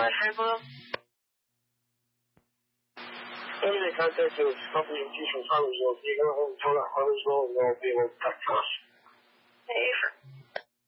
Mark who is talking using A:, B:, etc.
A: Hello? Anyway, contact is company from Farmersville. If you go home and tell that Farmersville, and they'll be able to talk to us.
B: Hey, for